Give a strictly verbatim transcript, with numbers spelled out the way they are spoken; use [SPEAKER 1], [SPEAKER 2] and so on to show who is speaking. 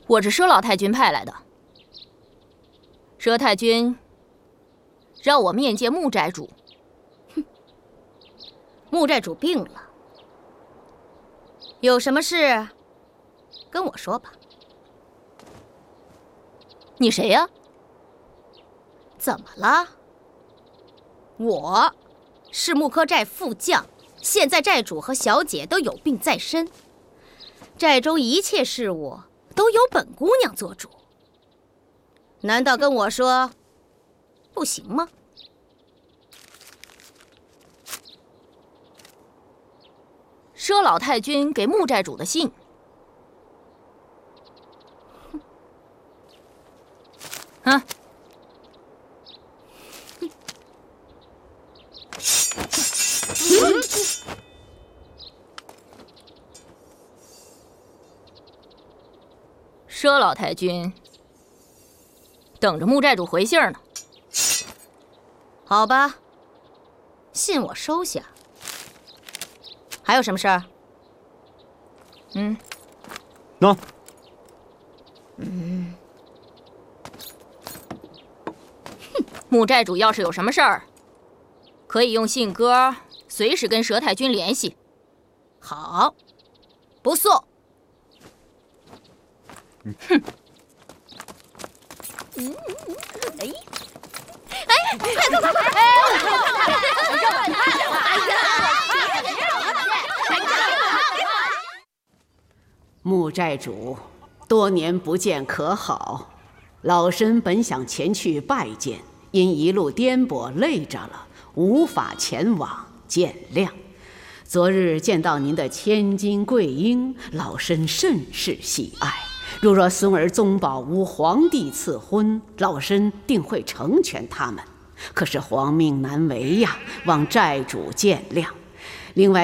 [SPEAKER 1] 我是佘老太君派来的。佘太君让我面见穆寨主。
[SPEAKER 2] 哼，穆寨主病了，有什么事跟我说吧。
[SPEAKER 1] 你谁呀？
[SPEAKER 2] 怎么了？我是木柯寨副将，现在寨主和小姐都有病在身，寨中一切事务都由本姑娘做主。难道跟我说不行吗？
[SPEAKER 1] 佘老太君给穆寨主的信。啊！佘老太君等着穆寨主回信呢。
[SPEAKER 2] 好吧，信我收下。还有什么事儿？
[SPEAKER 1] 嗯，
[SPEAKER 3] 喏。
[SPEAKER 2] 嗯。
[SPEAKER 1] 哼，穆寨主要是有什么事儿，可以用信鸽随时跟佘太君联系。
[SPEAKER 2] 好，不错。
[SPEAKER 1] 哼。
[SPEAKER 2] 嗯，哎，哎，快快快！哎，
[SPEAKER 4] 穆寨主，多年不见可好？老身本想前去拜见，因一路颠簸累着了，无法前往，见谅。昨日见到您的千金贵婴，老身甚是喜爱。如若孙儿宗宝无皇帝赐婚，老身定会成全他们。可是皇命难违呀，望寨主见谅。另外。